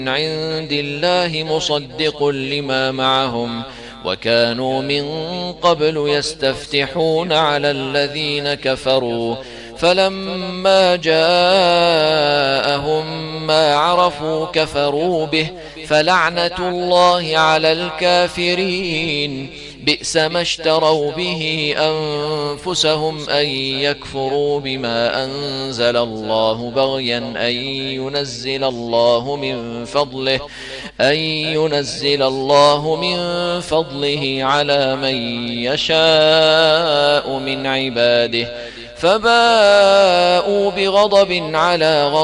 عند الله مصدق لما معهم وكانوا من قبل يستفتحون على الذين كفروا فلما جاءهم ما عرفوا كفروا به فلعنة الله على الكافرين بئس ما اشتروا به أنفسهم أن يكفروا بما أنزل الله بغيا أن ينزل الله من فضله على من يشاء من عباده فباءوا بغضب على غضب